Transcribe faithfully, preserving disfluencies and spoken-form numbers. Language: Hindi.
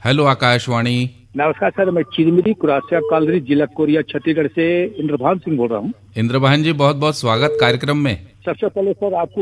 हेलो आकाशवाणी। नमस्कार सर, मैं चिरमिरी कुरासिया कालरी जिला कोरिया छत्तीसगढ़ से इंद्रभान सिंह बोल रहा हूँ। इंद्रभान जी, बहुत बहुत स्वागत कार्यक्रम में। सबसे पहले सर आपको